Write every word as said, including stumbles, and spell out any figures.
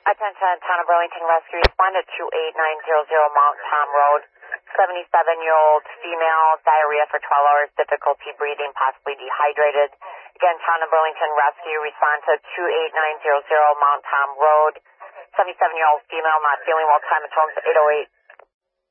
Attention, Town of Burlington Rescue. Respond at two eight nine zero zero Mount Tom Road. seventy-seven-year-old female, diarrhea for twelve hours, difficulty breathing, possibly dehydrated. Again, Town of Burlington Rescue. Respond to two eight nine zero zero Mount Tom Road. seventy-seven-year-old female, not feeling well. Time is home eight oh eight.